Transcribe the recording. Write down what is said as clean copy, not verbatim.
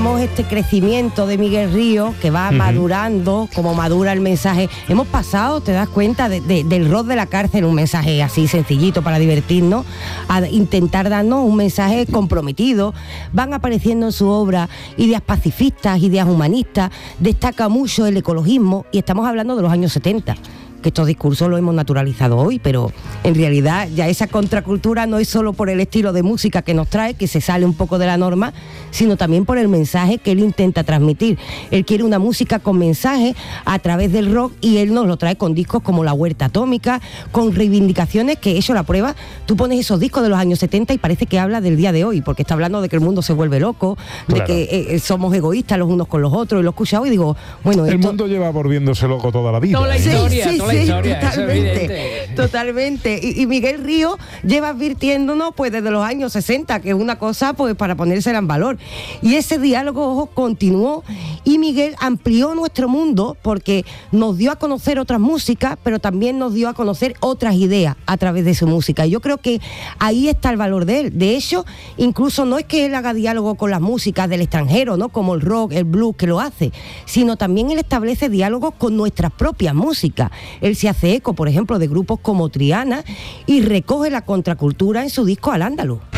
vemos este crecimiento de Miguel Ríos, que va madurando, como madura el mensaje. Hemos pasado, te das cuenta, del rock de la cárcel, un mensaje así sencillito para divertirnos, a intentar darnos un mensaje comprometido. Van apareciendo en su obra ideas pacifistas, ideas humanistas, destaca mucho el ecologismo, y estamos hablando de los años 70. Que estos discursos los hemos naturalizado hoy, pero en realidad ya esa contracultura no es solo por el estilo de música que nos trae, que se sale un poco de la norma, sino también por el mensaje que él intenta transmitir. Él quiere una música con mensaje a través del rock, y él nos lo trae con discos como La Huerta Atómica, con reivindicaciones que, hecho la prueba, tú pones esos discos de los años 70 y parece que habla del día de hoy, porque está hablando de que el mundo se vuelve loco, claro, de que somos egoístas los unos con los otros, y lo he escuchado y digo, bueno, el mundo lleva volviéndose loco toda la vida. Toda la historia, sí, toda la historia, totalmente. Y Miguel Ríos lleva advirtiéndonos pues desde los años 60, que es una cosa pues para ponérsela en valor. Y ese diálogo, ojo, continuó, y Miguel amplió nuestro mundo porque nos dio a conocer otras músicas, pero también nos dio a conocer otras ideas a través de su música. Y yo creo que ahí está el valor de él. De hecho, incluso no es que él haga diálogo con las músicas del extranjero, ¿no?, como el rock, el blues, que lo hace, sino también él establece diálogos con nuestras propias músicas. Él se hace eco, por ejemplo, de grupos como Triana, y recoge la contracultura en su disco Al Andaluz.